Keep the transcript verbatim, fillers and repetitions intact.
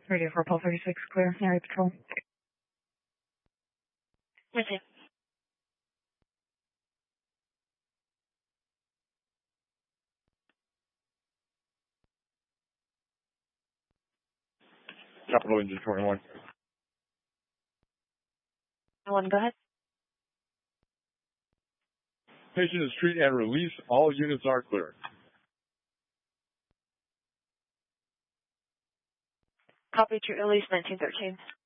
Radio for Paul thirty-six, clear. Area patrol. With you. Capital Engine twenty-one. One, go ahead. Patient is treated and released. All units are clear. Copy to release nineteen thirteen.